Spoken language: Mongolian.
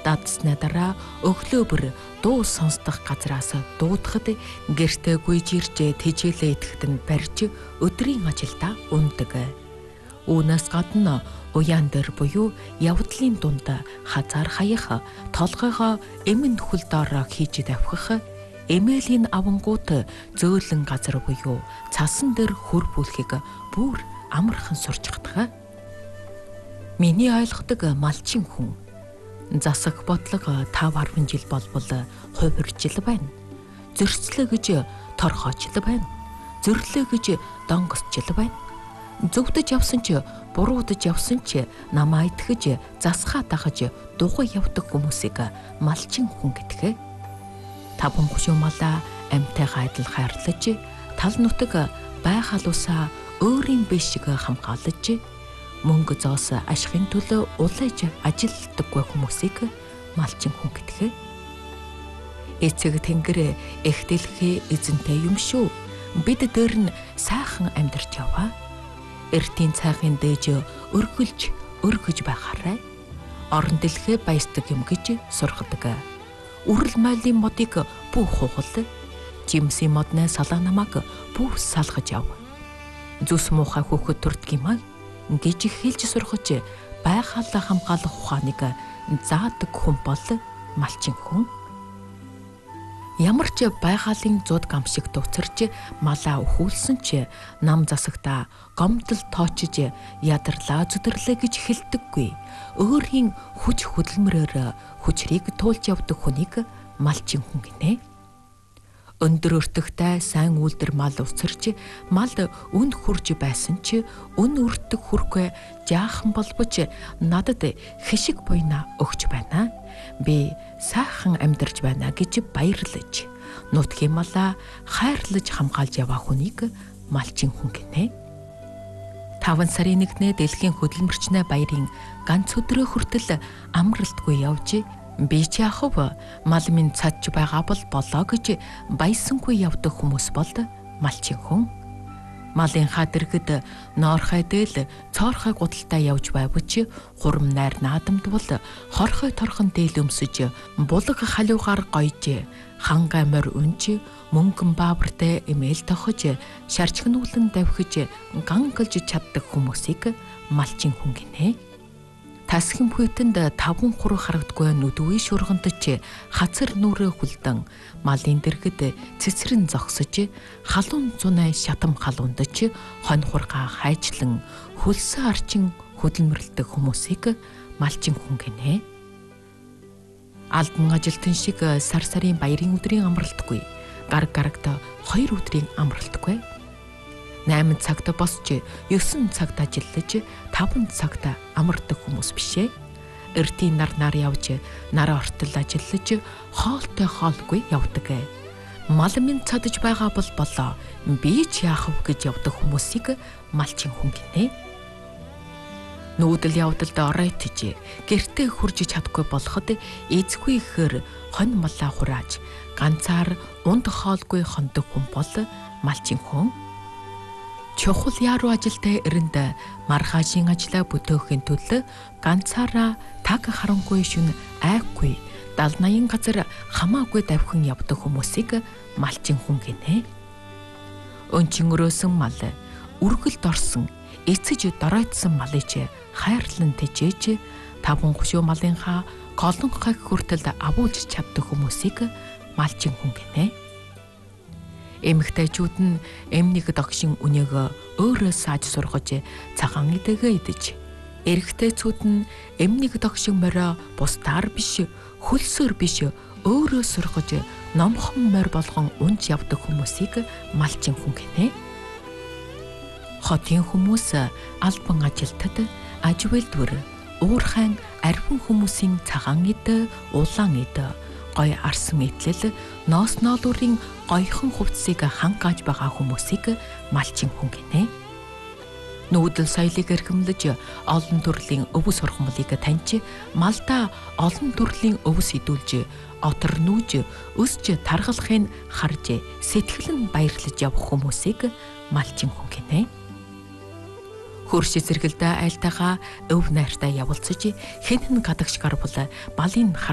Дадсны дараа өглөө бүр дуу сонсдох газраас дуудахад гэртээ гүйж ирж тэжээлээ идэхэд нь барьж өдрийн ажилдаа ундаг. Үүнээс гадна уяан дээр буюу явдлын дунд хазаар хаях, толгойгоо эмэн нөхөл доор хийж давхих, эмээлийн авангууд зөөлөн газар буюу цасан дээр хөр бүлхийг бүр амархан сурчдаг. Миний ойлгодог малчин хүн засах бодлого 5-10 жил болбол хувиржил байна. Зөрчлөө гэж торхоочл байна. Зөрлөө гэж донгосчл байна. Зөвдөж явсан ч буруудаж явсан ч намаа итгэж засхаа дагаж дугуй явдаг хүмүүсийг малчин хүн гэдэг. Таван гушуу малаа амьтайгаа адил хайрлаж, тал нутаг байхалуусаа өөрийн биш шиг хамгаалж, мөнгө зоос ашигын төлөө улайж ажилддаггүй хүмүүсийг малчин хүн гэдэг. Эцэг тэнгэр их дэлхий эзэнтэй юм шүү. Бид дээр нь сайхан амьдарч яваа. Эртийн цайхын дээж өргөж байхаарай. Орон дэлхий баясдаг юм гэж сургадаг. Үрэл мойлын модыг бүх хугал, жимсийн модны салаа намааг бүх салгаж яв. Зүс муухай хөөхөд төрдгиймээ гэж хэлж сургаж байхалаа хамгаалах ухааныг заадаг хүн бол малчин хүн. Ямар ч байгалийн зуд гамшиг төвцөрч малаа өхүүлсэн ч нам засагта гомдол тоочж ядарлаа зүдэрлээ гэж хэлдэггүй. Өөрийн хүч хөдөлмөрөөр хүчрийг туулж явдаг хүнийг малчин хүн гинэ. Өндөр өртөгтэй сайн үйлдэр мал уцарч мал үн хурж байсан ч үн өртөг хүрхгүй жаахан болбоч надад хишиг буйна өгч байна. Би сайхан амьдарч байна гэж баярлаж нутгийн малаа хайрлаж хамгаалж яваа хүнийг малчин хүн гинэ. 5 сарын 1-нд дэлхийн хөдөлмөрчнээ баярын ганц өдрөө хүртэл амралтгүй явж би ч яахав мал минь цадж байгаа бол болоо гэж баясангүй явдаг хүмүүс бол малчин хүн. Малын хадэргэд ноорхой дээл цоорхой гудалтай явж байвч хурам найр наадамд бол хорхой торхон дээл өмсөж булаг халуугаар гойж хангай морь унж мөнгөн баавартай эмээл тохож шарчгнуулан давхиж гангалж чаддаг хүмүүсийг малчин хүн гинэ. Тасгийн бүтэнд 5 хур харагдгүй нүдвий шургандч хацар нүрээ хүлдэн малын дэргэд цэцрэн зогсож халуун зунай шатам халуундч хонь хургаа хайчлан хөлсөн арчин хөдөлмөрлөдөг хүмүүсийг малчин хүн гинэ. Албан ажилтан шиг сар сарын баярын өдрийн амралтгүй, гар гарагт 2 өдрийн амралтгүй. 8 цагт босч 9 цагт ажиллаж 5 цагт амардаг хүмүүс бишээ. Эртийн нар явж нар ортол ажиллаж хоолтой хоолгүй явдаг. Мал минь цадж байгаа бол болоо би ч яахав гэж явдаг хүмүүсийг малчин хүн гинэ. Нүүдэл явдалд оройтж гэртээ хурж чадахгүй болоход эзгүй ихээр хонь малаа хурааж ганцаар унд хоолгүй хондог хүн бол малчин хүн. Чухал яруу ажилтай эрэнд маргаашийн ажлаа бүтээхийн төлөө ганцаараа таг харангүй шүн айхгүй 70-80 газар хамаагүй давхин явдаг хүмүүсийг малчин хүн гинэ. Өнчин өрөөсөн мал, үргэлд орсон, эцэж доройтсон малыг хайрлан тэжээж 5 гушуу малынхаа голонхойг хүртэл агуулж чаддаг хүмүүсийг малчин хүн гинэ. Эмэгтэйчүүд нь эмнэг догшин үнийг өөрөө сааж сургаж цагаан идэгээ идэж, эрэгтэйчүүд нь эмнэг догшин морио бусдаар биш, хөлсөөр биш өөрөө сургаж номхон морь болгон унж явдаг хүмүүсийг малчин хүн гинэ. Хотын хүмүүс албан ажилтад ажвэлдвэр, уурхайн арвин хүмүүсийн цагаан идэ, улаан идэ, гой арсан итлэл, ноос ноолуурын гойхон хувцсыг хангааж байгаа хүмүүсийг малчин хүн гинэ. Нүүдэл соёлыг эрхэмлэж олон төрлийн өвс сургамлыг таньж, малдаа олон төрлийн өвс идүүлж, отор нүүж, өсч таргалахыг харж, сэтгэл нь баярлаж явах хүмүүсийг малчин хүн гинэ. Хөрш зэрэгэлдээ айлтайгаа өв найртай явуулцаж хэн гадагш гар бол балын